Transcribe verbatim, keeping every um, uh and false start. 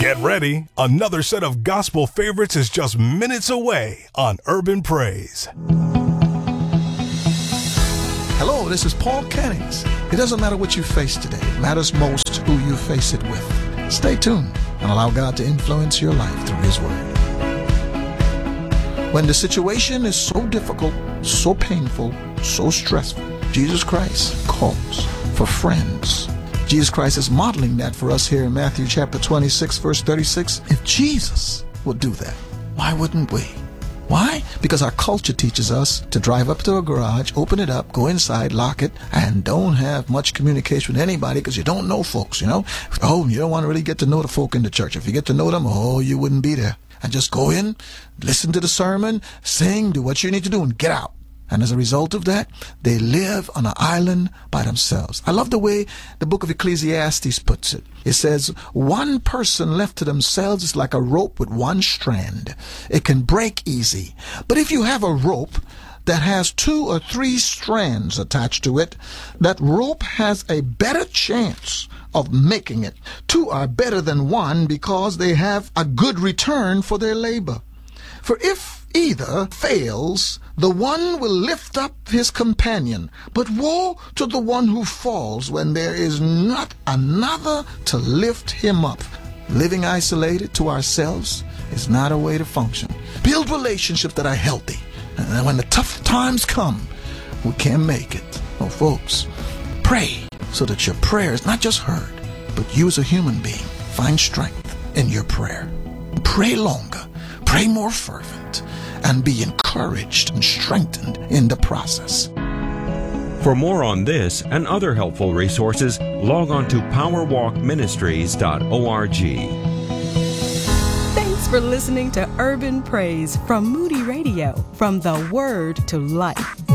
Get ready. Another set of gospel favorites is just minutes away on Urban Praise. Hello, this is Paul Cannings. It doesn't matter what you face today. It matters most who you face it with. Stay tuned and allow God to influence your life through His Word. When the situation is so difficult, so painful, so stressful, Jesus Christ calls for friends. Jesus Christ is modeling that for us here in Matthew chapter twenty-six, verse thirty-six. If Jesus would do that, why wouldn't we? Why? Because our culture teaches us to drive up to a garage, open it up, go inside, lock it, and don't have much communication with anybody because you don't know folks, you know? Oh, you don't want to really get to know the folk in the church. If you get to know them, oh, you wouldn't be there. And just go in, listen to the sermon, sing, do what you need to do, and get out. And as a result of that, they live on an island by themselves. I love the way the book of Ecclesiastes puts it. It says, one person left to themselves is like a rope with one strand. It can break easy. But if you have a rope that has two or three strands attached to it, that rope has a better chance of making it. Two are better than one because they have a good return for their labor. For if either fails, the one will lift up his companion. But woe to the one who falls when there is not another to lift him up. Living isolated to ourselves is not a way to function. Build relationships that are healthy. And when the tough times come, we can't make it. Oh, folks, pray so that your prayer is not just heard, but you as a human being find strength in your prayer. Pray longer, pray more fervent, and be encouraged and strengthened in the process. For more on this and other helpful resources, log on to power walk ministries dot org. Thanks for listening to Urban Praise from Moody Radio, from the Word to Life.